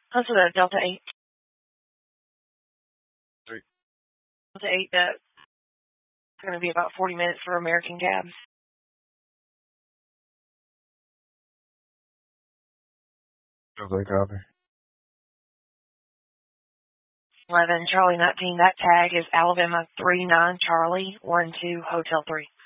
That's the Delta 8. 3. Delta 8, that's going to be about 40 minutes for American cabs. copy. 11 Charlie 19, that tag is Alabama 39 Charlie 12 Hotel 3.